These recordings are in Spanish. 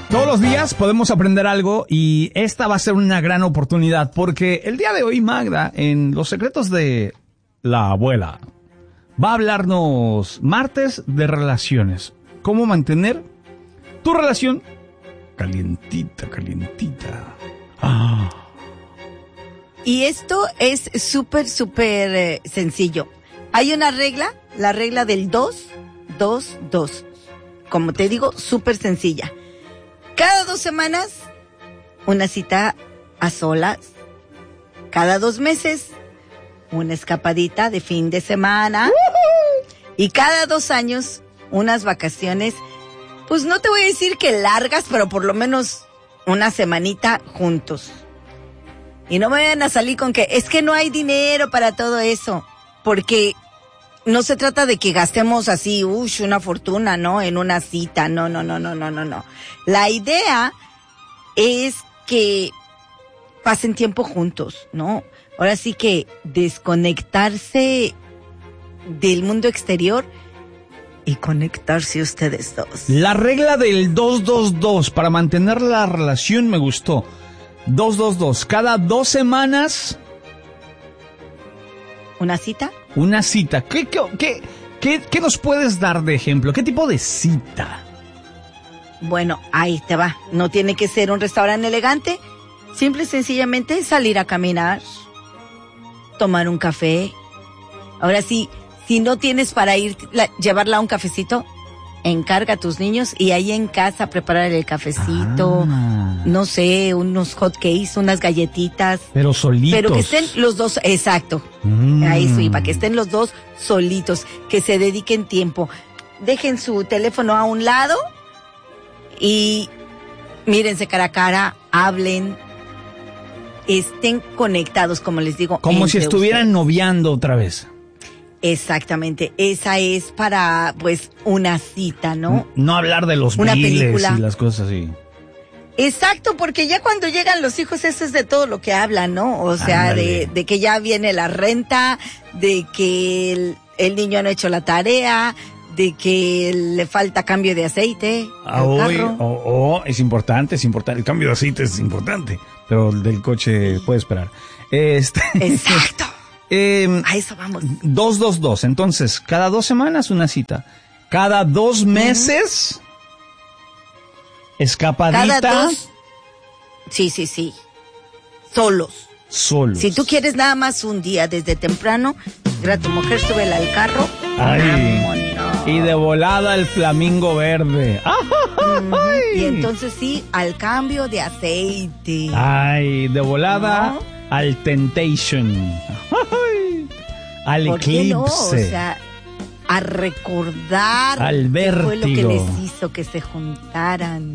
Todos los días podemos aprender algo y esta va a ser una gran oportunidad porque el día de hoy Magda, en Los Secretos de la Abuela, va a hablarnos martes de relaciones. Cómo mantener tu relación calientita, calientita. Ah. Y esto es súper sencillo. Hay una regla, la regla del 2-2-2. Como te digo, súper sencilla. Cada 2 semanas, una cita a solas. Cada 2 meses, una escapadita de fin de semana. Y cada 2 años, unas vacaciones, pues no te voy a decir que largas, pero por lo menos una semanita juntos. Y no me vayan a salir con que es que no hay dinero para todo eso, porque no se trata de que gastemos así, una fortuna, ¿no? En una cita, no. La idea es que pasen tiempo juntos, ¿no? Ahora sí que desconectarse del mundo exterior y conectarse ustedes dos. La regla del 2-2-2 para mantener la relación me gustó. 2-2-2. Cada 2 semanas. ¿Una cita? Una cita. ¿Qué nos puedes dar de ejemplo? ¿Qué tipo de cita? Bueno, ahí te va. No tiene que ser un restaurante elegante. Simple y sencillamente salir a caminar, tomar un café. Ahora sí, si no tienes para llevarla a un cafecito, encarga a tus niños y ahí en casa preparar el cafecito, no sé, unos hot cakes, unas galletitas. Pero solitos. Pero que estén los dos, exacto. Ahí sí, para que estén los dos solitos, que se dediquen tiempo. Dejen su teléfono a un lado y mírense cara a cara, hablen, estén conectados, como les digo. Como si estuvieran noviando otra vez. Exactamente, esa es para, pues, una cita, ¿no? No hablar de los biles y las cosas así. Exacto, porque ya cuando llegan los hijos, eso es de todo lo que hablan, ¿no? O sea, de que ya viene la renta, de que el niño no ha hecho la tarea, de que le falta cambio de aceite al carro. Es importante. El cambio de aceite es importante, pero el del coche puede esperar. Exacto. A eso vamos. 2-2-2. Entonces, cada 2 semanas una cita. Cada 2 meses, escapadita. Cada 2. Sí. Solos. Si tú quieres nada más un día desde temprano, a tu mujer, súbela al carro. Ay. Vámonos. Y de volada el flamingo verde. Y entonces sí, al cambio de aceite. Ay, de volada. ¿No? Al Temptation, al Eclipse, no? O sea, a recordar al Vértigo. Fue lo que les hizo que se juntaran.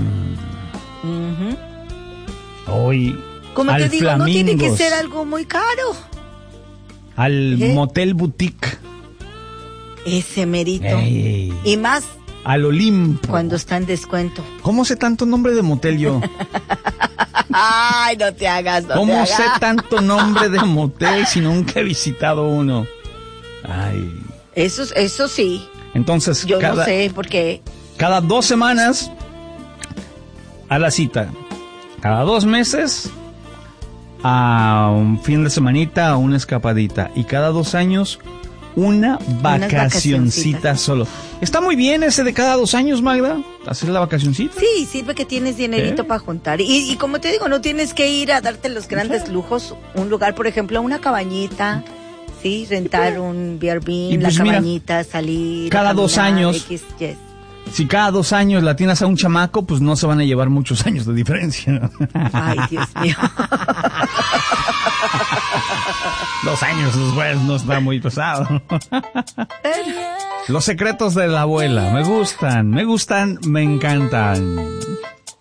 Hoy, como al te digo, Flamingos, no tiene que ser algo muy caro. Al Motel Boutique. Ese merito. Y más. Al Olimpo. Cuando está en descuento. ¿Cómo sé tanto nombre de motel yo? Ay, no te hagas, ¿Cómo sé tanto nombre de motel si nunca he visitado uno? Ay. Eso sí. Entonces, yo no sé por qué. Cada 2 semanas a la cita. Cada 2 meses a un fin de semanita, a una escapadita. Y cada 2 años una vacacioncita solo. Está muy bien ese de cada 2 años, Magda, hacer la vacacioncita. Sí, sirve que tienes dinerito para juntar. Y como te digo, no tienes que ir a darte los grandes lujos. Un lugar, por ejemplo, una cabañita, sí, rentar un B&B, pues la cabañita, salir. Cada 2 años. Si cada 2 años la tienes a un chamaco, pues no se van a llevar muchos años de diferencia. Ay, Dios mío. 2 años después no está muy pesado. Los secretos de la abuela. Me gustan, me encantan.